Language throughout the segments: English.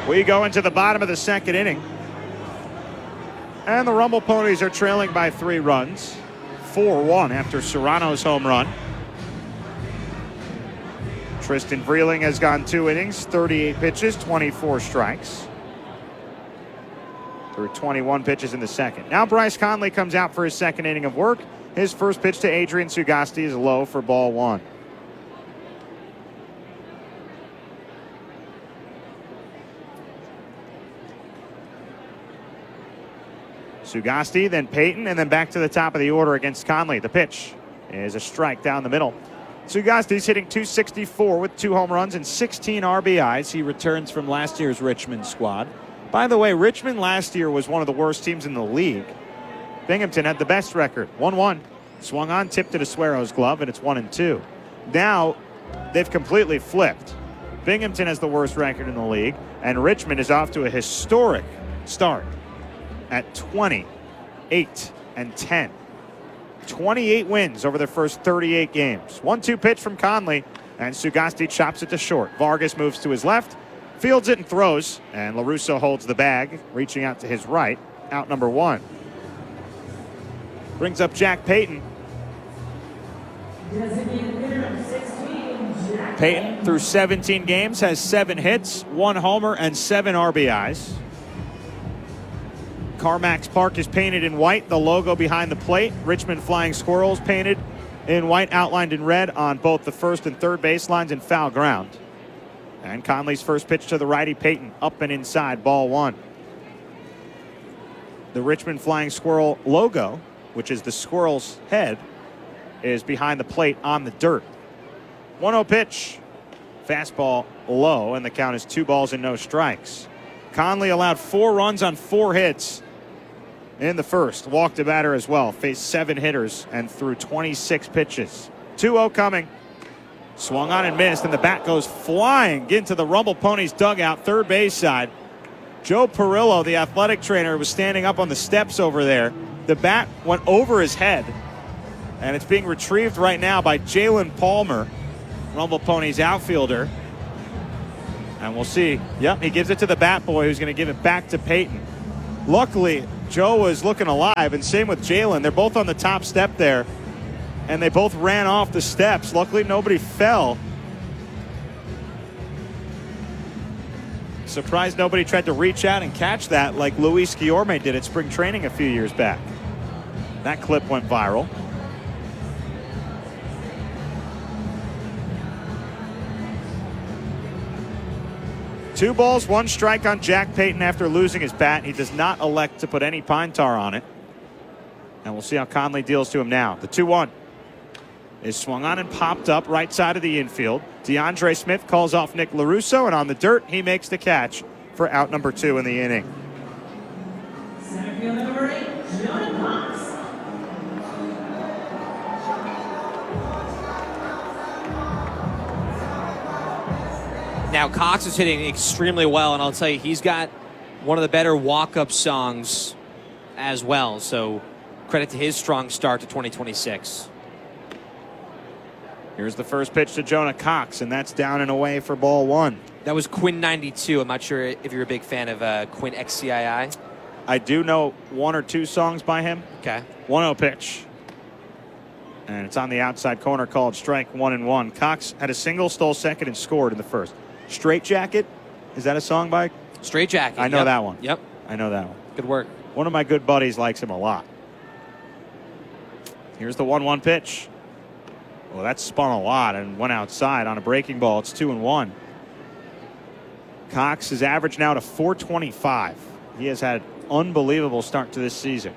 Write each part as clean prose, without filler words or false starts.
We go into the bottom of the second inning. And the Rumble Ponies are trailing by 3 runs. 4-1 after Serrano's home run. Tristan Vreeling has gone 2 innings, 38 pitches, 24 strikes. Through 21 pitches in the second. Now Bryce Conley comes out for his second inning of work. His first pitch to Adrian Sugasti is low for ball 1. Sugasti, then Payton, and then back to the top of the order against Conley. The pitch is a strike down the middle. Sugasti's hitting .264 with 2 home runs and 16 RBIs. He returns from last year's Richmond squad. By the way, Richmond last year was one of the worst teams in the league. Binghamton had the best record, 1-1. Swung on, tipped to Suero's glove, and it's 1-2. Now, they've completely flipped. Binghamton has the worst record in the league, and Richmond is off to a historic start at 28-10. 28 wins over their first 38 games. 1-2 pitch from Conley, and Sugasti chops it to short. Vargas moves to his left, fields it and throws, and LaRusso holds the bag, reaching out to his right. Out number 1. Brings up Jack Payton. Payton, through 17 games, has 7 hits, 1 homer, and 7 RBIs. CarMax Park is painted in white, the logo behind the plate. Richmond Flying Squirrels painted in white, outlined in red on both the first and third baselines and foul ground. And Conley's first pitch to the righty Payton, up and inside, ball 1. The Richmond Flying Squirrel logo, which is the squirrel's head, is behind the plate on the dirt. 1-0 pitch. Fastball low, and the count is 2 balls and no strikes. Conley allowed 4 runs on 4 hits in the first. Walked a batter as well. Faced 7 hitters and threw 26 pitches. 2-0 coming. Swung on and missed, and the bat goes flying into the Rumble Ponies dugout, third base side. Joe Perillo, the athletic trainer, was standing up on the steps over there. The bat went over his head, and it's being retrieved right now by Jalen Palmer, Rumble Ponies outfielder. And we'll see. Yep, he gives it to the bat boy, who's going to give it back to Payton. Luckily, Joe was looking alive, and same with Jalen. They're both on the top step there, and they both ran off the steps. Luckily, nobody fell. Surprised nobody tried to reach out and catch that like Luis Guillorme did at spring training a few years back. That clip went viral. Two balls, 1 strike on Jack Payton after losing his bat. He does not elect to put any pine tar on it. And we'll see how Conley deals to him now. The 2-1 is swung on and popped up right side of the infield. DeAndre Smith calls off Nick LaRusso, and on the dirt, he makes the catch for out number 2 in the inning. Center field number 8, Jonah Cox. Now, Cox is hitting extremely well, and I'll tell you, he's got one of the better walk-up songs as well. So credit to his strong start to 2026. Here's the first pitch to Jonah Cox, and that's down and away for ball 1. That was Quinn 92. I'm not sure if you're a big fan of Quinn XCII. I do know 1 or 2 songs by him. Okay. 1-0 pitch. And it's on the outside corner, called strike 1-1. Cox had a single, stole second, and scored in the first. Straight Jacket, is that a song by? Straight Jacket. I know that one. Yep. I know that one. Good work. One of my good buddies likes him a lot. Here's the 1-1 pitch. Well, that spun a lot and went outside on a breaking ball. It's 2-1. Cox is average now to .425. He has had an unbelievable start to this season.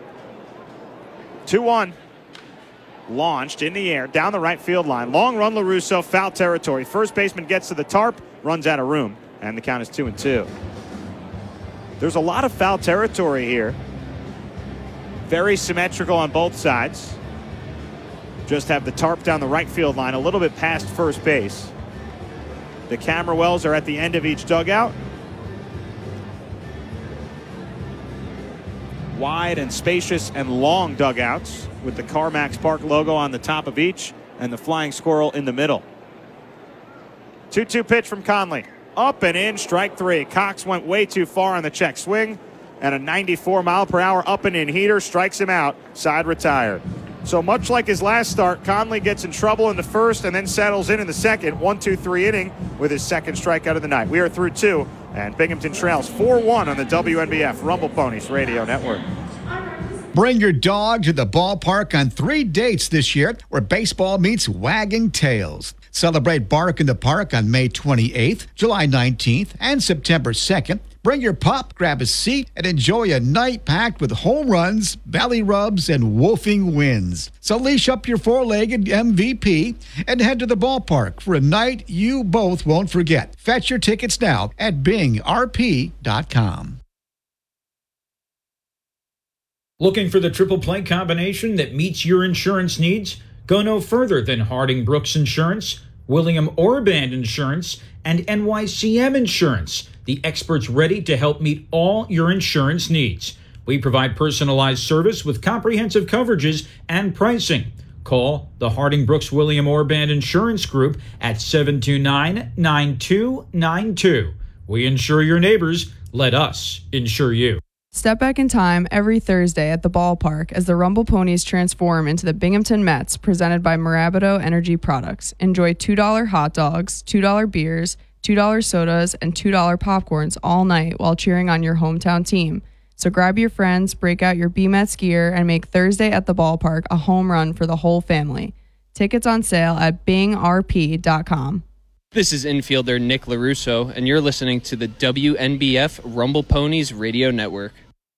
2-1. Launched in the air, down the right field line. Long run, LaRusso, foul territory. First baseman gets to the tarp, runs out of room, and the count is 2-2. There's a lot of foul territory here. Very symmetrical on both sides. Just have the tarp down the right field line, a little bit past first base. The camera wells are at the end of each dugout. Wide and spacious and long dugouts with the CarMax Park logo on the top of each and the Flying Squirrel in the middle. 2-2 pitch from Conley. Up and in, strike three. Cox went way too far on the check swing, and a 94-mile-per-hour up and in heater strikes him out. Side retired. So much like his last start, Conley gets in trouble in the first and then settles in the second. 1-2-3 inning with his second strikeout of the night. We are through two, and Binghamton trails 4-1 on the WNBF Rumble Ponies Radio Network. Bring your dog to the ballpark on 3 dates this year where baseball meets wagging tails. Celebrate Bark in the Park on May 28th, July 19th, and September 2nd. Bring your pup, grab a seat, and enjoy a night packed with home runs, belly rubs, and woofing wins. So leash up your four-legged MVP and head to the ballpark for a night you both won't forget. Fetch your tickets now at bingrp.com. Looking for the triple play combination that meets your insurance needs? Go no further than Harding Brooks Insurance, William Orband Insurance, and NYCM Insurance, the experts ready to help meet all your insurance needs. We provide personalized service with comprehensive coverages and pricing. Call the Harding Brooks William Orband Insurance Group at 729-9292. We insure your neighbors. Let us insure you. Step back in time every Thursday at the ballpark as the Rumble Ponies transform into the Binghamton Mets, presented by Mirabito Energy Products. Enjoy $2 hot dogs, $2 beers, $2 sodas, and $2 popcorns all night while cheering on your hometown team. So grab your friends, break out your B-Mets gear, and make Thursday at the ballpark a home run for the whole family. Tickets on sale at bingrp.com. This is infielder Nick LaRusso, and you're listening to the WNBF Rumble Ponies Radio Network.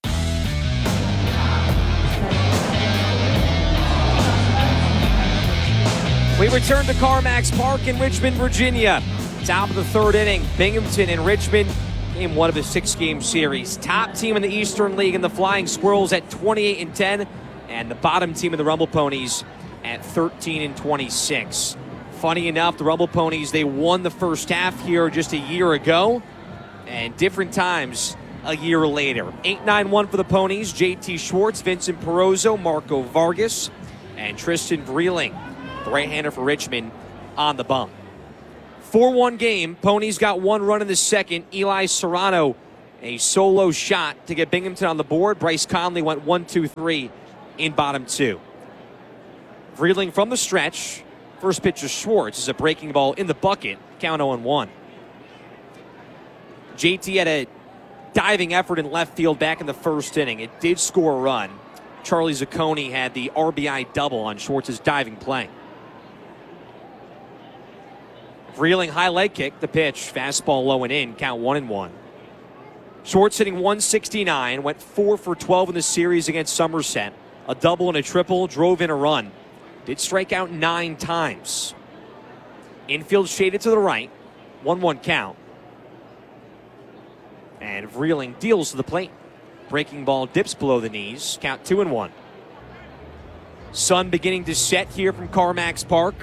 We return to CarMax Park in Richmond, Virginia. Top of the third inning, Binghamton and Richmond, game one of a 6-game series. Top team in the Eastern League in the Flying Squirrels at 28-10, and the bottom team in the Rumble Ponies at 13-26. Funny enough, the Rumble Ponies, they won the first half here just a year ago, and different times a year later. 8-9-1 for the Ponies. JT Schwartz, Vincent Perozzo, Marco Vargas, and Tristan Vreeling, the right-hander for Richmond, on the bump. 4-1 game. Ponies got one run in the second. Eli Serrano, a solo shot to get Binghamton on the board. Bryce Conley went 1-2-3 in bottom two. Vreeling from the stretch. First pitch to Schwartz is a breaking ball in the bucket. Count 0-1. JT had a diving effort in left field back in the first inning. It did score a run. Charlie Zacconi had the RBI double on Schwartz's diving play. Vreeling high leg kick, the pitch, fastball low and in, count 1-1. Schwartz hitting 169, went 4 for 12 in the series against Somerset. A double and a triple, drove in a run. Did strike out 9 times. Infield shaded to the right, 1-1 count. And Vreeling deals to the plate. Breaking ball dips below the knees, count 2-1. Sun beginning to set here from CarMax Park.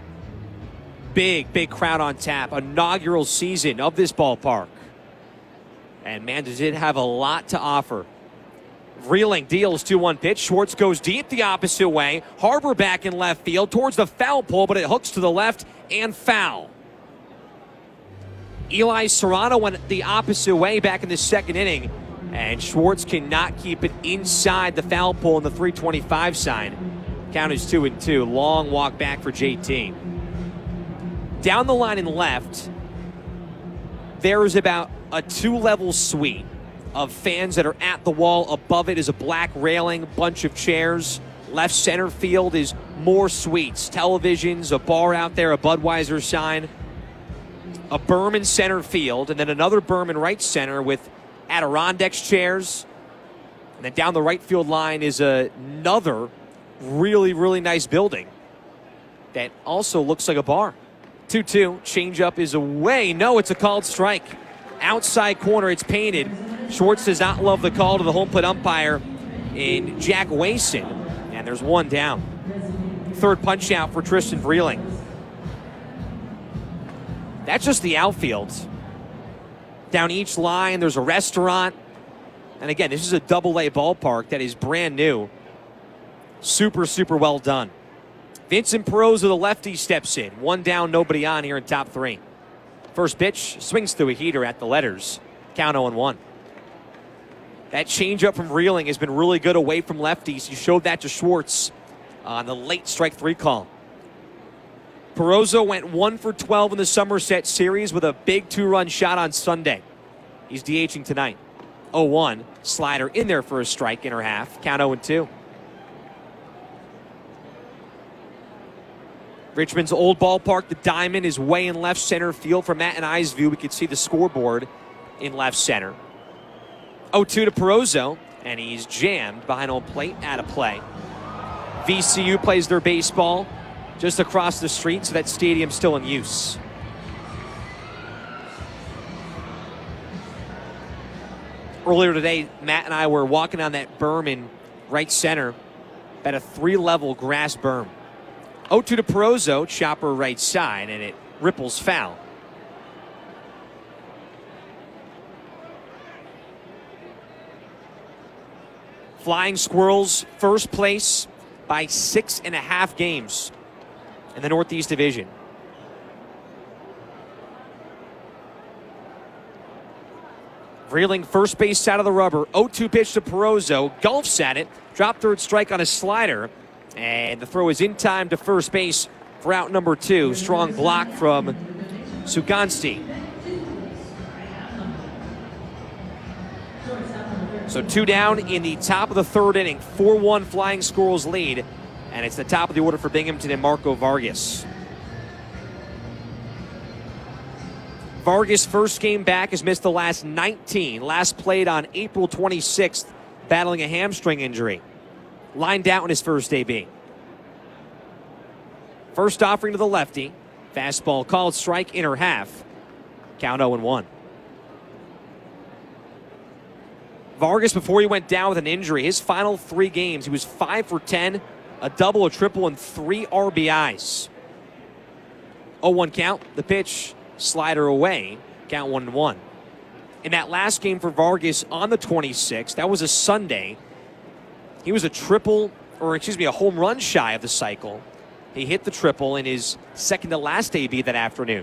Big crowd on tap. Inaugural season of this ballpark. And man, does it have a lot to offer. Vreeling deals 2-1 pitch. Schwartz goes deep the opposite way. Harbor back in left field towards the foul pole, but it hooks to the left and foul. Eli Serrano went the opposite way back in the second inning, and Schwartz cannot keep it inside the foul pole in the 325 sign. Count is 2-2. Long walk back for JT. Down the line and left, there is about a 2-level suite of fans that are at the wall. Above it is a black railing, bunch of chairs. Left center field is more suites, televisions, a bar out there, a Budweiser sign. A berm in center field, and then another berm in right center with Adirondacks chairs. And then down the right field line is another really nice building that also looks like a bar. 2-2, changeup is away. No, it's a called strike. Outside corner, it's painted. Schwartz does not love the call to the home plate umpire in Jack Wason. And there's one down. Third punch out for Tristan Vreeling. That's just the outfield. Down each line, there's a restaurant. And again, this is a double-A ballpark that is brand new. Super well done. Vincent Perozzo, the lefty, steps in. One down, nobody on here in top three. First pitch swings through a heater at the letters. Count 0-1. That changeup from Reeling has been really good away from lefties. You showed that to Schwartz on the late strike 3 call. Perozzo went 1 for 12 in the Somerset series with a big 2-run shot on Sunday. He's DHing tonight. 0-1. Slider in there for a strike, inner half. Count 0-2. Richmond's old ballpark, the Diamond, is way in left center field. From Matt and I's view, we could see the scoreboard in left center. 0-2 to Perozzo, and he's jammed behind home plate, out of play. VCU plays their baseball just across the street, so that stadium's still in use. Earlier today, Matt and I were walking on that berm in right center, at a 3-level grass berm. 0-2 to Perozzo, chopper right side, and it ripples foul. Flying Squirrels, first place by 6.5 games in the Northeast Division. Reeling first base side of the rubber. 0-2 pitch to Perozzo. Gulfs at it. Drop third strike on a slider. And the throw is in time to first base for out number 2. Strong block from Suganski. So 2 down in the top of the 3rd inning. 4-1 Flying Squirrels lead. And it's the top of the order for Binghamton and Marco Vargas. Vargas' first game back has missed the last 19. Last played on April 26th, battling a hamstring injury. Lined out in his first AB. First offering to the lefty. Fastball called strike, inner half. Count 0-1. Vargas, before he went down with an injury, his final 3 games, he was 5 for 10, a double, a triple, and 3 RBIs. 0-1 count. The pitch, slider away. Count 1-1. In that last game for Vargas on the 26th, that was a Sunday, he was a home run shy of the cycle. He hit the triple in his second to last AB that afternoon.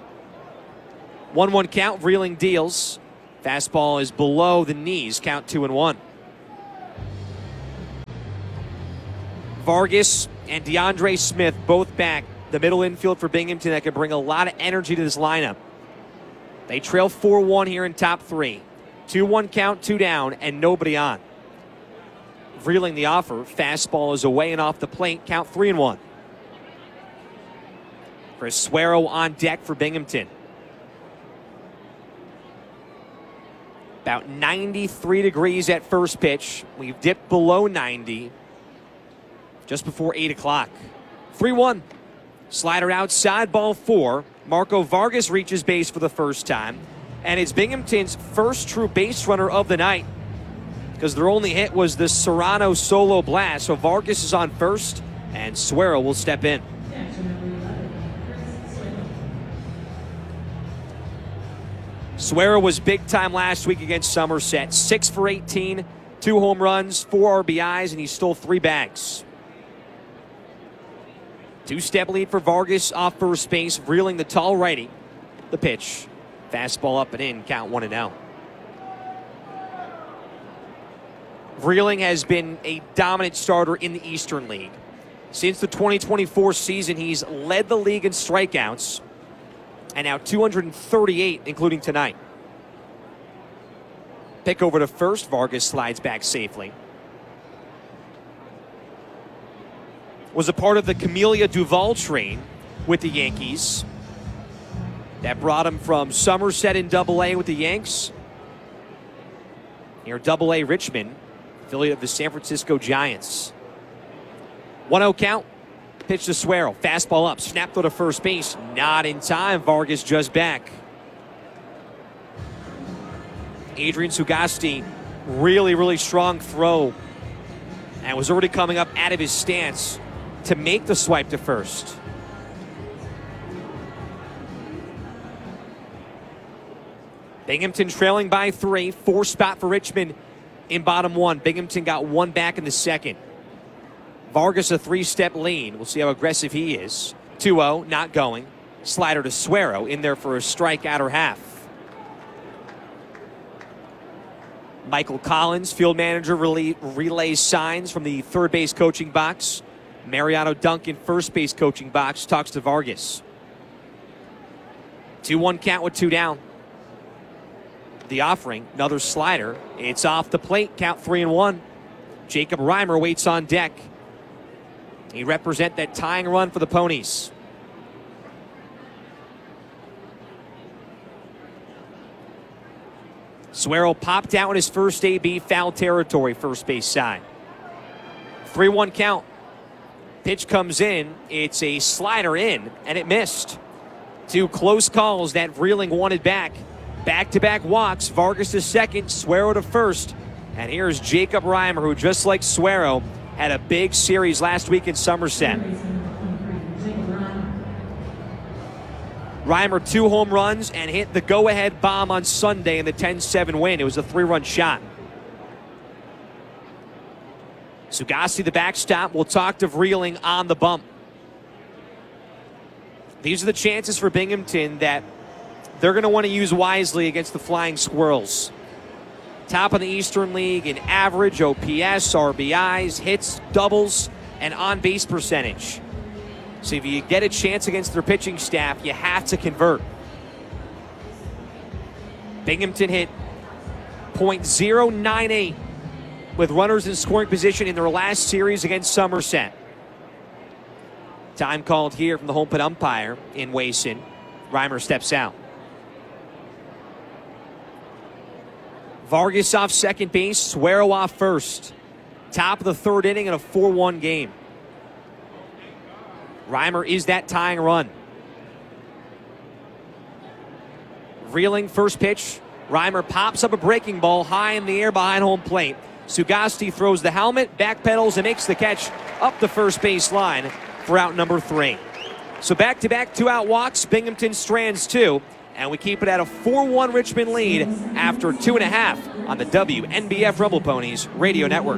1-1 count, Reeling deals. Fastball is below the knees, count 2-1. Vargas and DeAndre Smith both back. The middle infield for Binghamton that could bring a lot of energy to this lineup. They trail 4-1 here in top 3. 2-1 count, 2 down, and nobody on. Reeling the offer. Fastball is away and off the plate. Count 3-1. Chris Suero on deck for Binghamton. About 93 degrees at first pitch. We've dipped below 90 just before 8 o'clock. 3-1. Slider outside, ball 4. Marco Vargas reaches base for the first time. And it's Binghamton's first true base runner of the night, because their only hit was the Serrano solo blast. So Vargas is on first, and Suero will step in. Suero was big time last week against Somerset. 6 for 18, 2 home runs, 4 RBIs, and he stole 3 bags. 2-step lead for Vargas off first base, Reeling the tall righty. The pitch. Fastball up and in, count 1-0. Reeling has been a dominant starter in the Eastern League. Since the 2024 season, he's led the league in strikeouts, and now 238, including tonight. Pick over to first. Vargas slides back safely. Was a part of the Camellia Duval train with the Yankees. That brought him from Somerset in Double-A with the Yanks. Near Double-A Richmond, affiliate of the San Francisco Giants. 1-0 count. Pitch to Suero. Fastball up. Snap throw to first base. Not in time. Vargas just back. Adrian Sugasti, really strong throw. And was already coming up out of his stance to make the swipe to first. Binghamton trailing by 3. 4 spot for Richmond in bottom 1. Binghamton got 1 back in the second. Vargas a 3-step lead. We'll see how aggressive he is. 2-0, not going. Slider to Suero, in there for a strike outer half. Michael Collins, field manager, relays signs from the third base coaching box. Mariano Duncan, first base coaching box, talks to Vargas. 2-1 count with 2 down. The offering, another slider. It's off the plate, count 3-1. Jacob Reimer waits on deck. He represent that tying run for the Ponies. Suero popped out in his first AB, foul territory, first base side. 3-1 count. Pitch comes in. It's a slider in, and it missed. 2 close calls that Vreeling wanted back. Back-to-back walks. Vargas to second, Suero to first. And here's Jacob Reimer, who just like Suero, had a big series last week in Somerset. Reimer 2 home runs and hit the go-ahead bomb on Sunday in the 10-7 win. It was a 3-run shot. Sugasi, the backstop, will talk to Vreeling on the bump. These are the chances for Binghamton that they're going to want to use wisely against the Flying Squirrels. Top of the Eastern League in average, OPS, RBIs, hits, doubles, and on-base percentage. So if you get a chance against their pitching staff, you have to convert. Binghamton hit .098 with runners in scoring position in their last series against Somerset. Time called here from the home plate umpire in Wason. Reimer steps out. Vargas off second base, Suero off first. Top of the third inning in a 4-1 game. Reimer is that tying run. Reeling first pitch. Reimer pops up a breaking ball high in the air behind home plate. Sugasti throws the helmet, backpedals, and makes the catch up the first base line for out number 3. So back-to-back 2-out walks. Binghamton strands 2. And we keep it at a 4-1 Richmond lead after 2.5 on the WNBF Rumble Ponies Radio Network.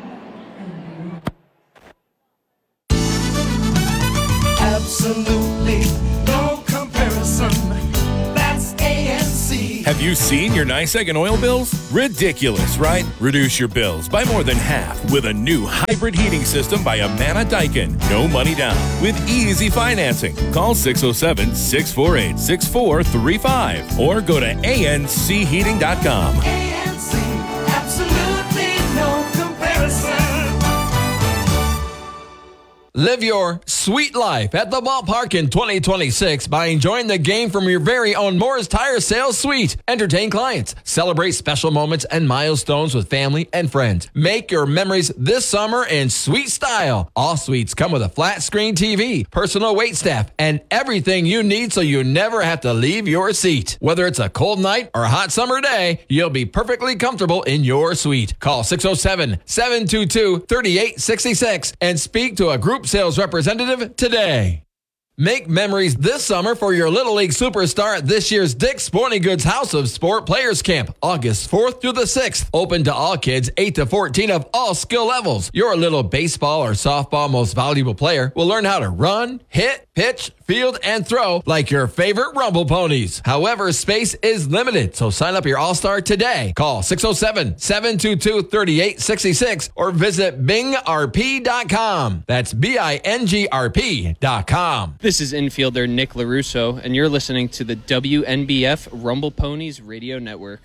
Absolutely no comparison. That's ANC. Have you seen your NYSEG and oil bills? Ridiculous, right? Reduce your bills by more than half with a new hybrid heating system by Amana Daikin. No money down with easy financing. Call 607-648-6435 or go to ancheating.com. ANC, absolutely no comparison. Live your sweet life at the ballpark in 2026 by enjoying the game from your very own Moore's Tire Sales Suite. Entertain clients, celebrate special moments and milestones with family and friends. Make your memories this summer in sweet style. All suites come with a flat screen TV, personal waitstaff, and everything you need so you never have to leave your seat. Whether it's a cold night or a hot summer day, you'll be perfectly comfortable in your suite. Call 607-722-3866 and speak to a group sales representative today. Make memories this summer for your Little League superstar at this year's Dick's Sporting Goods House of Sport Players Camp, August 4th through the 6th. Open to all kids 8 to 14 of all skill levels. Your little baseball or softball most valuable player will learn how to run, hit, pitch, field, and throw like your favorite Rumble Ponies. However, space is limited, so sign up your All-Star today. Call 607-722-3866 or visit bingrp.com. That's BINGRP.com. This is infielder Nick LaRusso, and you're listening to the WNBF Rumble Ponies Radio Network.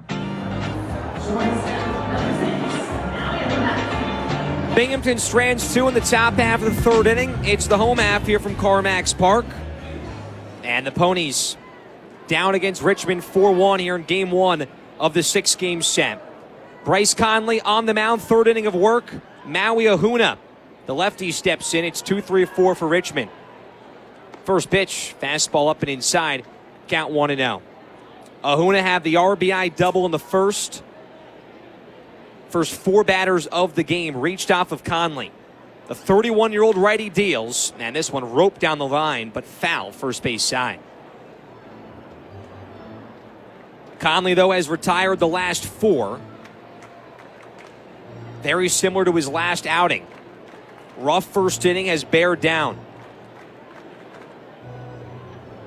Binghamton strands 2 in the top half of the third inning. It's the home half here from CarMax Park. And the Ponies down against Richmond 4-1 here in game 1 of the 6-game set. Bryce Conley on the mound, third inning of work. Maui Ahuna, the lefty, steps in. It's 2-3-4 for Richmond. First pitch, fastball up and inside, count 1-0. Ahuna had the RBI double in the first. First 4 batters of the game reached off of Conley. The 31-year-old righty deals, and this one roped down the line, but foul first base side. Conley, though, has retired the last 4. Very similar to his last outing. Rough first inning has bared down.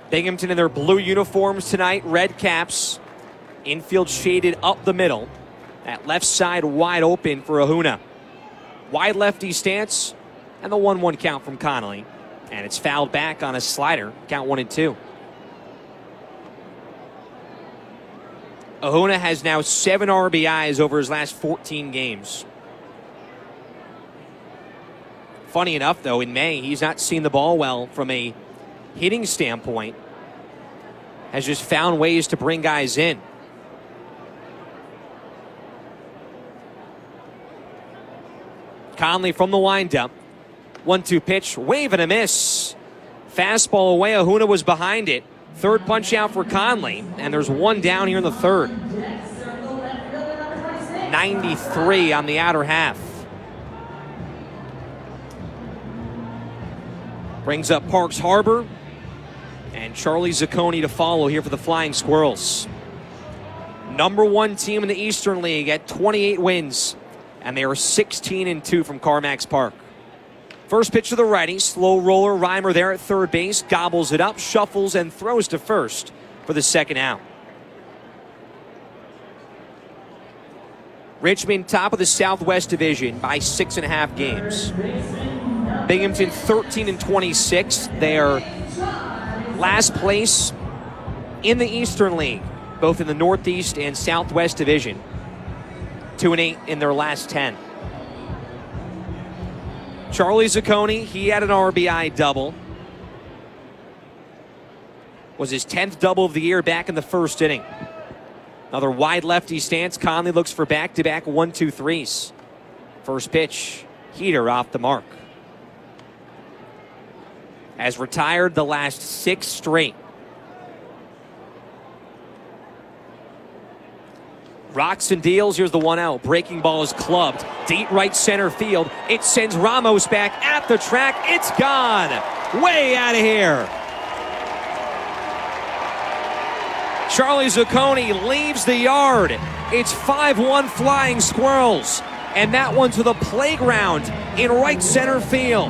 Binghamton in their blue uniforms tonight, red caps. Infield shaded up the middle. That left side wide open for Ahuna. Wide lefty stance, and the 1-1 count from Connolly. And it's fouled back on a slider, count 1-2. Ahuna has now 7 RBIs over his last 14 games. Funny enough, though, in May, he's not seen the ball well from a hitting standpoint. Has just found ways to bring guys in. Conley from the windup. 1-2 pitch, wave and a miss. Fastball away, Ahuna was behind it. Third punch out for Conley, and there's one down here in the third. 93 on the outer half. Brings up Parks Harbor, and Charlie Zucconi to follow here for the Flying Squirrels. Number 1 team in the Eastern League at 28 wins, and they are 16-2 from CarMax Park. First pitch to the righty, slow roller, Reimer there at third base, gobbles it up, shuffles, and throws to first for the second out. Richmond top of the Southwest Division by 6.5 games. Binghamton 13-26. They are last place in the Eastern League, both in the Northeast and Southwest Division. 2-8 in their last 10. Charlie Zucconi, he had an RBI double. Was his 10th double of the year back in the first inning. Another wide lefty stance. Conley looks for back-to-back 1-2-3s. First pitch, heater off the mark. Has retired the last 6 straight. Rocks and deals. Here's the 1-out. Breaking ball is clubbed. Deep right center field. It sends Ramos back at the track. It's gone. Way out of here. Charlie Zucconi leaves the yard. It's 5-1 Flying Squirrels. And that one to the playground in right center field.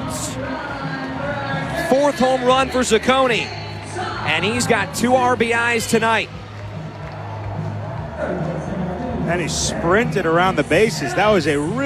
4th home run for Zucconi. And he's got 2 RBIs tonight. And he sprinted around the bases. That was a really